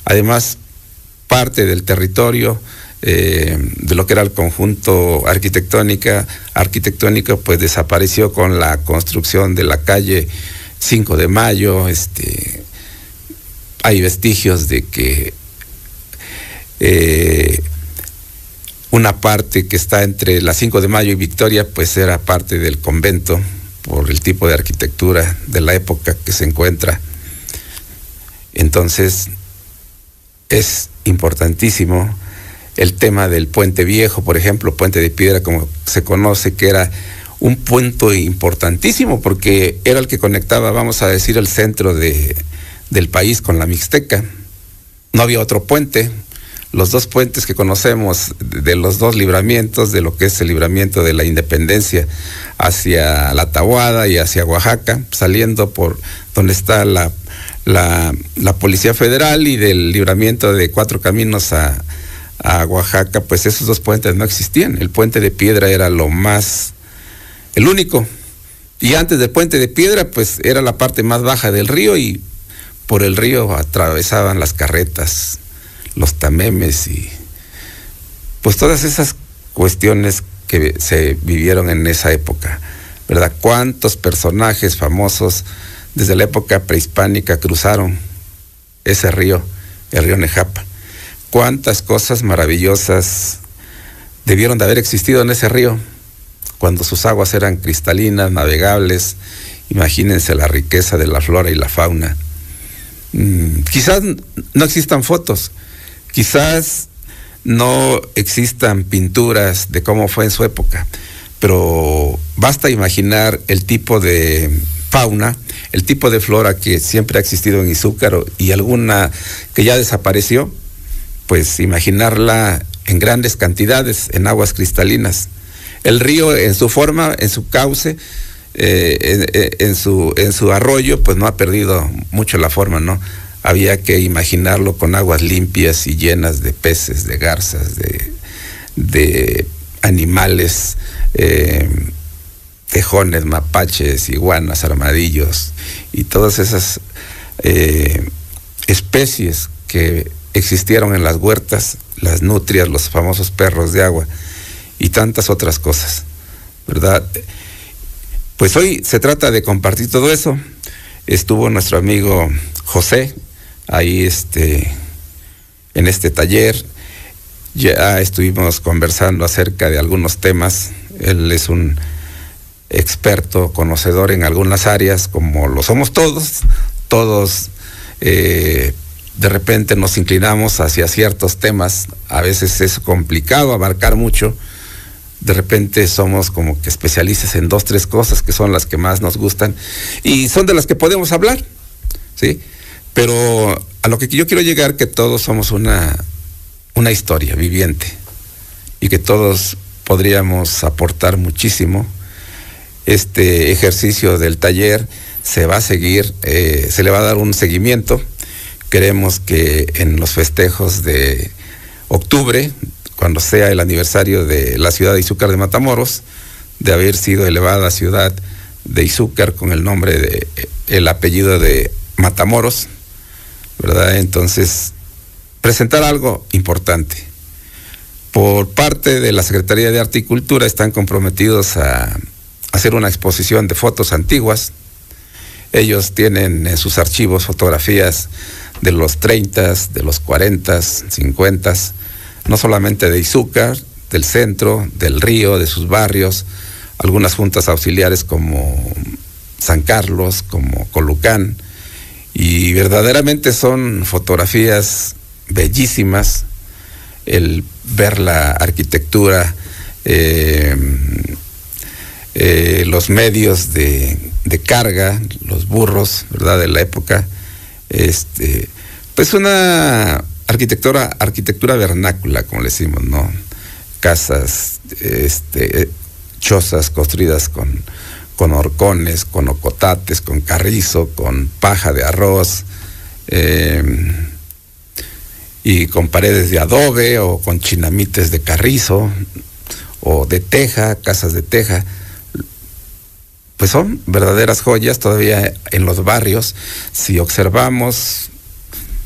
Además, parte del territorio de lo que era el conjunto arquitectónico, pues desapareció con la construcción de la calle 5 de Mayo. Hay vestigios de que una parte que está entre la 5 de Mayo y Victoria, pues era parte del convento por el tipo de arquitectura de la época que se encuentra. Entonces, es importantísimo el tema del Puente Viejo, por ejemplo, Puente de Piedra, como se conoce, que era un punto importantísimo porque era el que conectaba, vamos a decir, el centro del país con la Mixteca. No había otro puente. Los dos puentes que conocemos de los dos libramientos, de lo que es el libramiento de la Independencia hacia la Tahuada y hacia Oaxaca, saliendo por donde está la Policía Federal, y del libramiento de Cuatro Caminos a Oaxaca, pues esos dos puentes no existían. El Puente de Piedra era el único. Y antes del Puente de Piedra, pues era la parte más baja del río, y por el río atravesaban las carretas, los tamemes y pues todas esas cuestiones que se vivieron en esa época, ¿verdad? ¿Cuántos personajes famosos desde la época prehispánica cruzaron ese río, el río Nejapa? ¿Cuántas cosas maravillosas debieron de haber existido en ese río cuando sus aguas eran cristalinas, navegables? Imagínense la riqueza de la flora y la fauna. Quizás no existan fotos, quizás no existan pinturas de cómo fue en su época, pero basta imaginar el tipo de fauna, el tipo de flora que siempre ha existido en Izúcar, y alguna que ya desapareció, pues imaginarla en grandes cantidades, en aguas cristalinas. El río en su forma, en su cauce, en su arroyo, pues no ha perdido mucho la forma, ¿no? Había que imaginarlo con aguas limpias y llenas de peces, de garzas, de animales, tejones, mapaches, iguanas, armadillos y todas esas especies que existieron en las huertas, las nutrias, los famosos perros de agua y tantas otras cosas, ¿verdad? Pues hoy se trata de compartir todo eso. Estuvo nuestro amigo José ahí en este taller. Ya estuvimos conversando acerca de algunos temas. Él es un experto, conocedor en algunas áreas, como lo somos todos. De repente nos inclinamos hacia ciertos temas. A veces es complicado abarcar mucho. De repente somos como que especialistas en 2, 3 cosas que son las que más nos gustan y son de las que podemos hablar, ¿sí? Pero a lo que yo quiero llegar, que todos somos una historia viviente y que todos podríamos aportar muchísimo. Este ejercicio del taller se va a seguir, se le va a dar un seguimiento. Queremos que en los festejos de octubre, cuando sea el aniversario de la ciudad de Izúcar de Matamoros, de haber sido elevada ciudad de Izúcar con el nombre el apellido de Matamoros, ¿verdad? Entonces, presentar algo importante. Por parte de la Secretaría de Arte y Cultura están comprometidos a hacer una exposición de fotos antiguas. Ellos tienen en sus archivos fotografías de los 30, de los 40, 50, no solamente de Izúcar, del centro, del río, de sus barrios, algunas juntas auxiliares como San Carlos, como Colucán, y verdaderamente son fotografías bellísimas, el ver la arquitectura, los medios de carga, los burros, ¿verdad?, de la época, pues una arquitectura vernácula, como le decimos, ¿no? Casas, chozas construidas con horcones, con ocotates, con carrizo, con paja de arroz, y con paredes de adobe o con chinamites de carrizo o de teja, casas de teja. Pues son verdaderas joyas todavía en los barrios. Si observamos